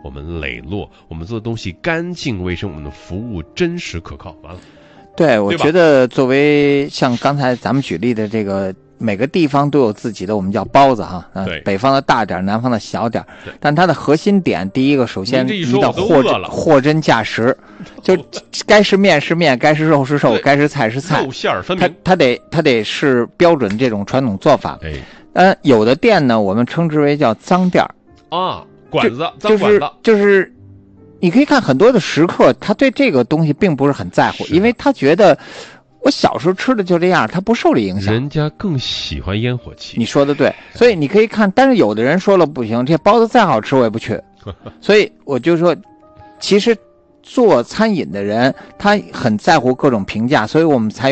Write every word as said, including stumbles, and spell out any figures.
我们磊落，我们做的东西干净卫生，我们的服务真实可靠。完了， 对，我觉得作为像刚才咱们举例的这个。每个地方都有自己的我们叫包子哈，呃，北方的大点，南方的小点，但它的核心点，第一个首先你的货货真价实，就该是面是面，该是肉是肉，该是菜是菜， 肉馅分明。 它它得它得是标准这种传统做法。 哎， 呃，有的店呢，我们称之为叫脏店啊，馆子，脏馆子， 就是。你可以看很多的食客，他对这个东西并不是很在乎，因为他觉得。我小时候吃的就这样，它不受这影响。 人家更喜欢烟火气。 你说的对，所以你可以看，但是有的人说了不行，这包子再好吃我也不去。所以我就说，其实做餐饮的人他很在乎各种评价，所以我们才。